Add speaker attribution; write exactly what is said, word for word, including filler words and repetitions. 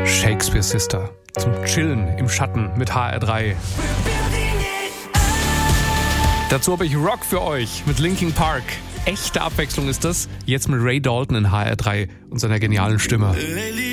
Speaker 1: Shakespeare Sister. Zum Chillen im Schatten mit H R drei. Dazu habe ich Rock für euch mit Linkin Park. Echte Abwechslung ist das. Jetzt mit Ray Dalton in H R drei und seiner genialen Stimme.